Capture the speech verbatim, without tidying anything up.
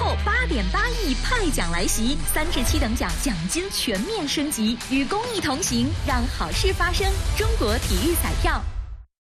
后八点八亿派奖来袭，三至七等奖奖金全面升级，与公益同行，让好事发生。中国体育彩票。